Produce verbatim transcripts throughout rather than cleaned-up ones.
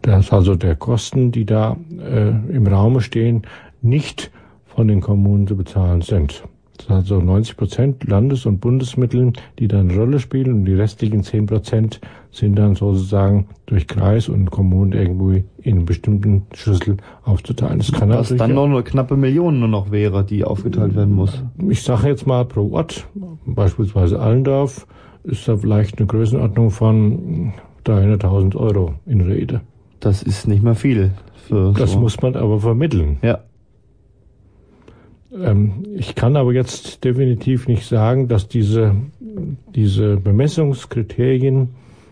dass also der Kosten, die da äh, im Raume stehen, nicht von den Kommunen zu bezahlen sind. Das sind also neunzig Prozent Landes- und Bundesmittel, die da eine Rolle spielen, und die restlichen zehn Prozent sind dann sozusagen durch Kreis und Kommunen irgendwo in einem bestimmten Schlüssel aufzuteilen. Das kann Was dann noch eine knappe Million nur noch wäre, die aufgeteilt werden muss. Ich sage jetzt mal pro Ort, beispielsweise Allendorf, ist da vielleicht eine Größenordnung von dreihunderttausend Euro in Rede. Das ist nicht mehr viel. Für das so. muss man aber vermitteln. Ja. Ähm, ich kann aber jetzt definitiv nicht sagen, dass diese, diese Bemessungskriterien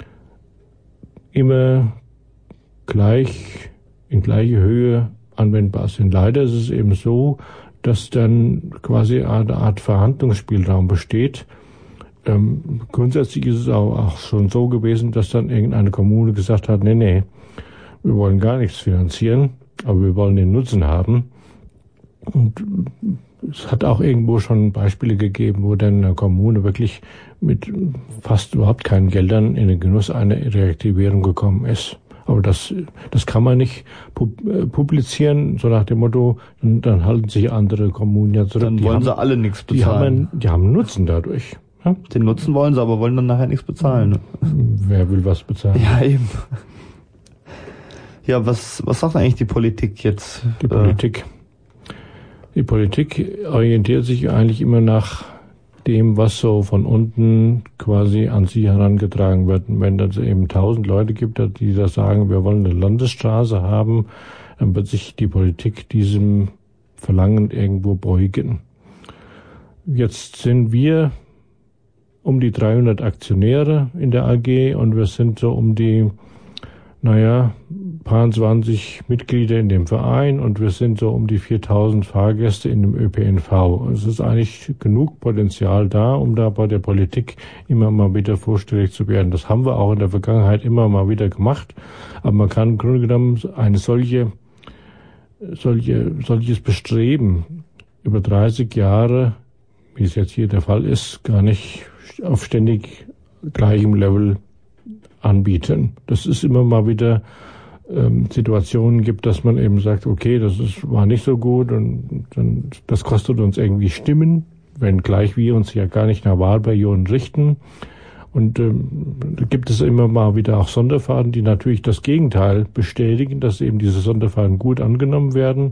immer gleich, in gleicher Höhe anwendbar sind. Leider ist es eben so, dass dann quasi eine Art Verhandlungsspielraum besteht. Ähm, grundsätzlich ist es auch, auch schon so gewesen, dass dann irgendeine Kommune gesagt hat, nee, nee, wir wollen gar nichts finanzieren, aber wir wollen den Nutzen haben. Und es hat auch irgendwo schon Beispiele gegeben, wo dann eine Kommune wirklich mit fast überhaupt keinen Geldern in den Genuss einer Reaktivierung gekommen ist. Aber das, das kann man nicht publizieren, so nach dem Motto, dann, dann halten sich andere Kommunen ja zurück. Dann die wollen haben, sie alle nichts bezahlen. Die haben, die haben Nutzen dadurch. Ja? Den Nutzen wollen sie, aber wollen dann nachher nichts bezahlen. Wer will was bezahlen? Ja, eben. Ja, was, was sagt eigentlich die Politik jetzt? Die Politik. Die Politik orientiert sich eigentlich immer nach dem, was so von unten quasi an sie herangetragen wird. Und wenn es eben tausend Leute gibt, die da sagen, wir wollen eine Landesstraße haben, dann wird sich die Politik diesem Verlangen irgendwo beugen. Jetzt sind wir um die dreihundert Aktionäre in der A G und wir sind so um die, naja, paar zwanzig Mitglieder in dem Verein und wir sind so um die viertausend Fahrgäste in dem Ö P N V. Es ist eigentlich genug Potenzial da, um da bei der Politik immer mal wieder vorstellig zu werden. Das haben wir auch in der Vergangenheit immer mal wieder gemacht. Aber man kann im Grunde genommen eine solche, solche, solches Bestreben über dreißig Jahre, wie es jetzt hier der Fall ist, gar nicht auf ständig gleichem Level anbieten. Das ist immer mal wieder ähm, Situationen gibt, dass man eben sagt, okay, das ist, war nicht so gut und dann, das kostet uns irgendwie Stimmen, wenngleich wir uns ja gar nicht nach Wahlperioden richten. Und ähm, da gibt es immer mal wieder auch Sonderfahrten, die natürlich das Gegenteil bestätigen, dass eben diese Sonderfahrten gut angenommen werden.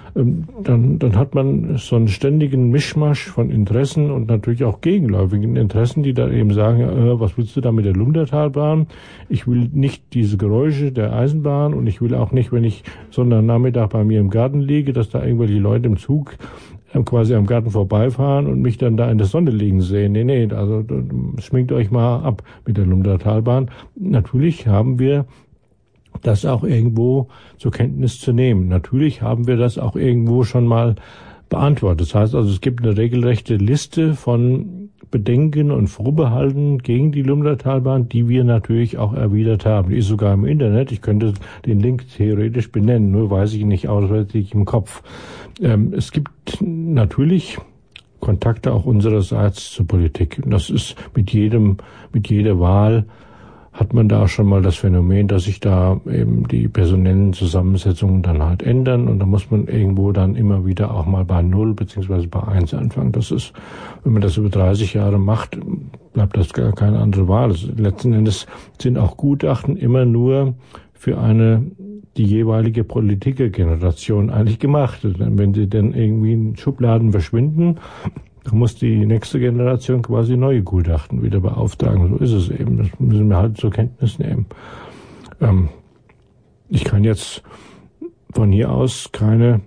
Dann, dann hat man so einen ständigen Mischmasch von Interessen und natürlich auch gegenläufigen Interessen, die da eben sagen, äh, was willst du da mit der Lumdatalbahn? Ich will nicht diese Geräusche der Eisenbahn und ich will auch nicht, wenn ich Sonntagnachmittag bei mir im Garten liege, dass da irgendwelche Leute im Zug äh, quasi am Garten vorbeifahren und mich dann da in der Sonne liegen sehen. Nee, nee, also schminkt euch mal ab mit der Lumdatalbahn. Natürlich haben wir das auch irgendwo zur Kenntnis zu nehmen. Natürlich haben wir das auch irgendwo schon mal beantwortet. Das heißt also, es gibt eine regelrechte Liste von Bedenken und Vorbehalten gegen die Lumdatalbahn, die wir natürlich auch erwidert haben. Die ist sogar im Internet. Ich könnte den Link theoretisch benennen, nur weiß ich nicht auswendig im Kopf. Ähm, es gibt natürlich Kontakte auch unsererseits zur Politik. Und das ist mit jedem, mit jeder Wahl hat man da schon mal das Phänomen, dass sich da eben die personellen Zusammensetzungen dann halt ändern und da muss man irgendwo dann immer wieder auch mal bei Null beziehungsweise bei Eins anfangen. Das ist, wenn man das über dreißig Jahre macht, bleibt das gar keine andere Wahl. Das, letzten Endes sind auch Gutachten immer nur für eine die jeweilige Politikergeneration eigentlich gemacht. Wenn sie dann irgendwie in Schubladen verschwinden, muss die nächste Generation quasi neue Gutachten wieder beauftragen. So ist es eben. Das müssen wir halt zur Kenntnis nehmen. Ähm, ich kann jetzt von hier aus keine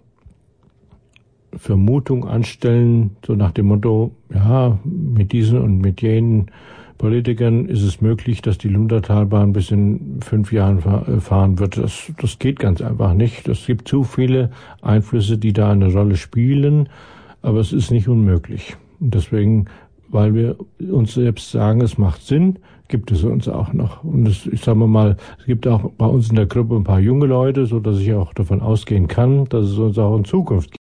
Vermutung anstellen, so nach dem Motto, ja, mit diesen und mit jenen Politikern ist es möglich, dass die Lumdatalbahn bis in fünf Jahren fahren wird. Das, das geht ganz einfach nicht. Es gibt zu viele Einflüsse, die da eine Rolle spielen. Aber es ist nicht unmöglich. Und deswegen, weil wir uns selbst sagen, es macht Sinn, gibt es uns auch noch. Und es, ich sage mal, es gibt auch bei uns in der Gruppe ein paar junge Leute, so dass ich auch davon ausgehen kann, dass es uns auch in Zukunft gibt.